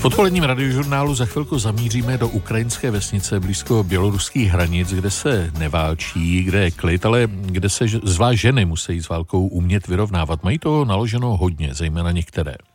V odpoledním radiožurnálu za chvilku zamíříme do ukrajinské vesnice blízko běloruských hranic, kde se neválčí, kde je klid, ale kde se zvlášť ženy musí s válkou umět vyrovnávat. Mají toho naloženo hodně, zejména některé.